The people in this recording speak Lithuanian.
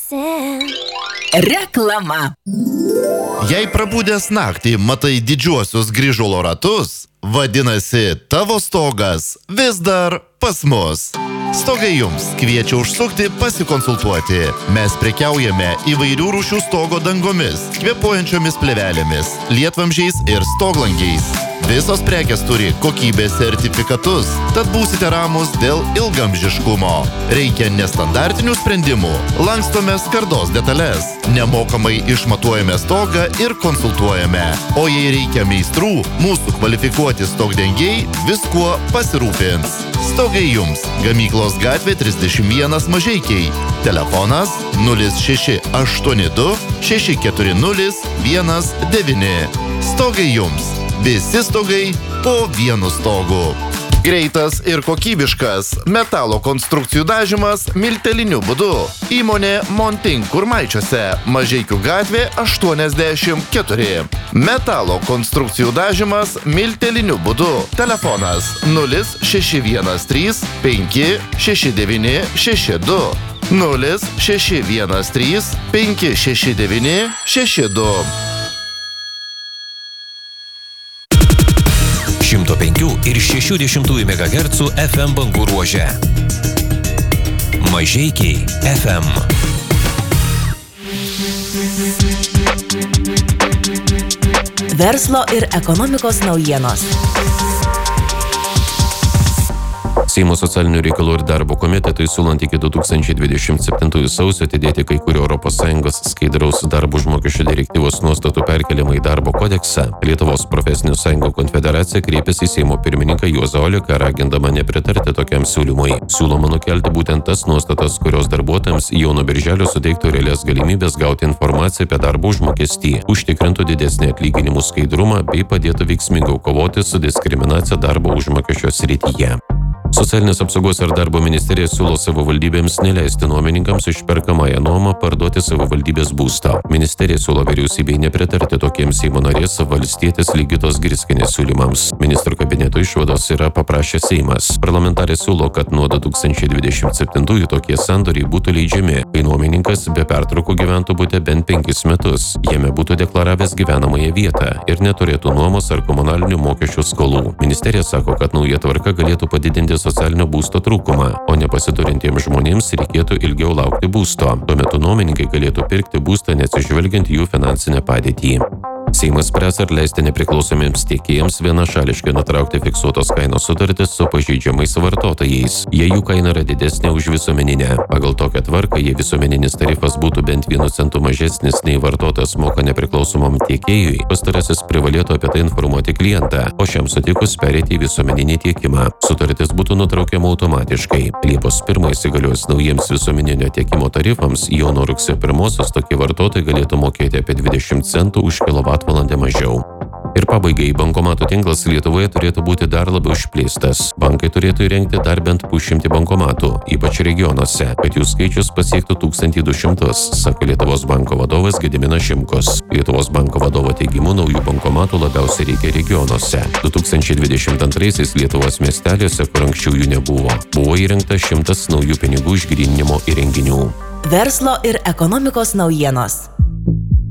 Reklama. Jei prabudęs naktį matai didžiuosius grįžulo ratus, vadinasi, tavo stogas vis dar pas mus. Stogai jums kviečia užsukti pasikonsultuoti. Mes prekiaujame įvairių rūšių stogo dangomis, kvėpuojančiomis plėvelėmis, lietvamžiais ir stoglangiais. Visos prekės turi kokybės sertifikatus, tad būsite ramus dėl ilgamžiškumo. Reikia nestandartinių sprendimų, lankstome skardos detalės, nemokamai išmatuojame stogą ir konsultuojame. O jei reikia meistrų, mūsų kvalifikuoti stogdengiai viskuo pasirūpins. Stogai jums. Gamyklos gatvė 31 Mažeikiai. Telefonas 0682 640 19. Stogai jums. Visi stogai po vienu stogu. Greitas ir kokybiškas metalo konstrukcijų dažymas milteliniu būdu. Įmonė Monting Kurmaičiuose, Mažeikių gatvė 84. Metalo konstrukcijų dažymas milteliniu būdu. Telefonas 0613 569 62. 0613 569 62. 105 ir 60 MHz FM bangų ruože. Mažeikiai FM. Verslo ir ekonomikos naujienos. Seimo socialinių reikalų ir darbo komitetui siūlant iki 2027 sausio atidėti kai kurių ES skaidraus darbo užmokesčio direktyvos nuostatų perkeliamą į darbo kodeksą, Lietuvos profesinių sąjungų konfederacija kreipėsi į Seimo pirmininką Juozą Oleką, ragindama nepritarti tokiam siūlymui. Siūloma nukelti būtent tas nuostatas, kurios darbuotojams jau nuo birželio suteiktų realias galimybės gauti informaciją apie darbo užmokestį, užtikrintų didesnį atlyginimų skaidrumą bei padėtų veiksmingiau kovoti su diskriminacija darbo užmokesčio srityje. Socialinės apsaugos ir darbo ministerija siūlo savivaldybėms neleisti nuomininkams išperkamąją nuomą parduoti savivaldybės būstą. Ministerija siūlo vyriausybei nepritarti tokiems Seimo narės Valstietės Ligitos Girskienės siūlymams. Ministro kabineto išvados yra paprašę Seimas. Parlamentarė siūlo, kad nuo 2027 tokie sandoriai būtų leidžiami, kai nuomininkas be pertraukų gyventų bute bent 5 metus. Jame būtų deklaravęs gyvenamąją vietą ir neturėtų nuomos ar komunalinių mokesčių skolų. Ministerija sako, kad nauja tvarka galėtų padidinti socialinio būsto trūkumą, o nepasiturintiems žmonėms reikėtų ilgiau laukti būsto. Tuo metu nuomininkai galėtų pirkti būstą neatsižvelgiant jų finansinę padėtį. Seimas spręs ar leisti nepriklausomiems tiekėjams vienašališkai nutraukti fiksuotos kainos sutartis su pažeidžiamais vartotojais, jei jų kaina yra didesnė už visuomeninę. Pagal tokią tvarką, jei visuomeninis tarifas būtų bent 1 centu mažesnis nei vartotojas moka nepriklausomam tiekėjui, pastarasis privalėtų apie tai informuoti klientą, o šiam sutikus pereiti į visuomeninį tiekimą. Sutartis būtų nutraukiama automatiškai. Liepos 1 įsigaliojus naujiems visuomeninio tiekimo tarifams, jau nuo rugsėjo 1 tokie vartotojai galėtų mokėti apie 20 centų už kilovatvalandę mažiau. Ir pabaigai, bankomatų tinklas Lietuvoje turėtų būti dar labiau išplėstas. Bankai turėtų įrengti dar bent 100 bankomatų, ypač regionuose, kad jų skaičius pasiektų 1200, sako Lietuvos banko vadovas Gediminas Šimkus. Lietuvos banko vadovo teigimu, naujų bankomatų labiausiai reikia regionuose. 2022 Lietuvos miesteliuose, kur anksčiau jų nebuvo, buvo įrengta 100 naujų pinigų išgryninimo įrenginių. Verslo ir ekonomikos naujienos.